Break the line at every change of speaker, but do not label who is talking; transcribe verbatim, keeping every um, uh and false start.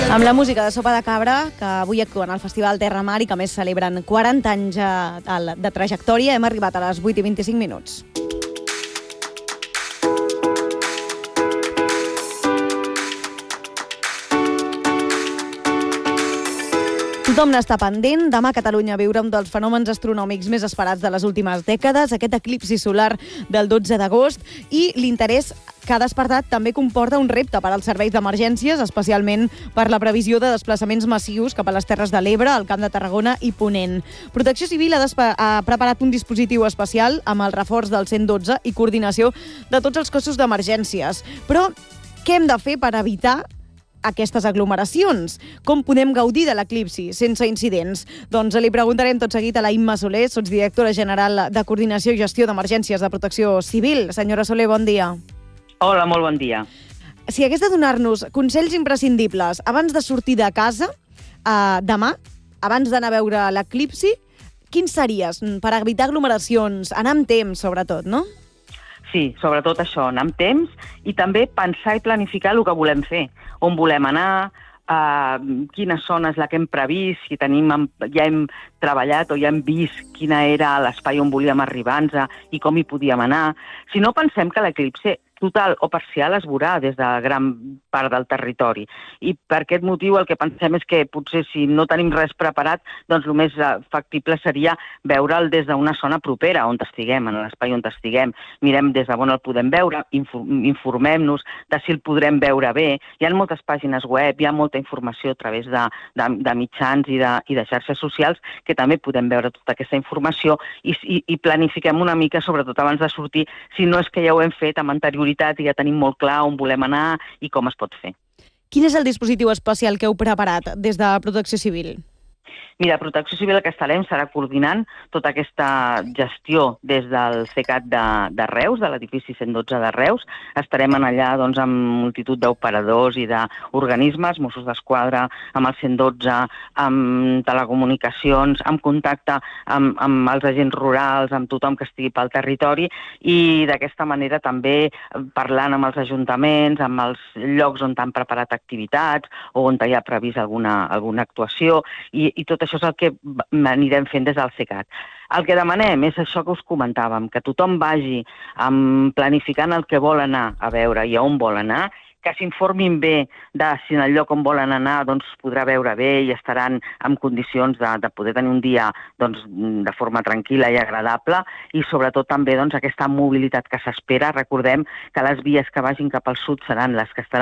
Amb la música de Sopa de Cabra, que avui actuen al Festival Terra Mar i que a més celebren quaranta anys de trajectòria, hem arribat a les vuit i vint-i-cinc minuts. Tothom n'està pendent. Demà a Catalunya viurà un dels fenòmens astronòmics més esperats de les últimes dècades, aquest eclipsi solar del dotze d'agost, i l'interès que ha despertat també comporta un repte per als serveis d'emergències, especialment per la previsió de desplaçaments massius cap a les Terres de l'Ebre, al Camp de Tarragona i Ponent. Protecció Civil ha, ha preparat un dispositiu especial amb el reforç del cent dotze i coordinació de tots els cossos d'emergències. Però què hem de fer per evitar aquestes aglomeracions? Com podem gaudir de l'eclipsi sense incidents? Doncs li preguntarem tot seguit a la Imma Soler, sotsdirectora general de Coordinació i Gestió d'Emergències de Protecció Civil. Senyora Soler, bon dia.
Hola, molt bon dia.
Si hagués de donar-nos consells imprescindibles abans de sortir de casa eh, demà, abans d'anar a veure l'eclipsi, quins series per evitar aglomeracions, anar amb temps, sobretot, no?
Sí, sobretot això, anar amb temps i també pensar i planificar el que volem fer, on volem anar, uh, quina zona és la que hem previst, si tenim, ja hem treballat o ja hem vist quina era l'espai on volíem arribar-nos i com hi podíem anar. Si no, pensem que l'eclipsi total o parcial es veurà des de gran part del territori. I per aquest motiu el que pensem és que potser si no tenim res preparat, doncs el més factible seria veure'l des d'una zona propera on estiguem, en l'espai on estiguem. Mirem des de on el podem veure, informem-nos de si el podrem veure bé. Hi ha moltes pàgines web, hi ha molta informació a través de, de, de mitjans i de, i de xarxes socials que també podem veure tota aquesta informació i, i, i planifiquem una mica, sobretot abans de sortir, si no és que ja ho hem fet amb anterioritat i ja tenim molt clar on volem anar i com es pot fer.
Quin és el dispositiu especial que heu preparat des de Protecció Civil?
Mira, Protecció Civil el que estarem serà coordinant tota aquesta gestió des del CECAT de, de Reus, de l'edifici cent dotze de Reus. Estarem allà doncs, amb multitud d'operadors i d'organismes, Mossos d'Esquadra, amb el cent dotze, amb telecomunicacions, amb contacte amb, amb els agents rurals, amb tothom que estigui pel territori i d'aquesta manera també parlant amb els ajuntaments, amb els llocs on han preparat activitats o on hi ha previst alguna, alguna actuació i, i tot això és el que anirem fent des del CECAT. El que demanem és això que us comentàvem, que tothom vagi um, planificant el que vol anar a veure i a on vol anar, que s'informin bé de si en el lloc on volen anar doncs, podrà veure bé i estaran en condicions de, de poder tenir un dia doncs, de forma tranquil·la i agradable i sobretot també doncs, aquesta mobilitat que s'espera. Recordem que les vies que vagin cap al sud seran les que estaran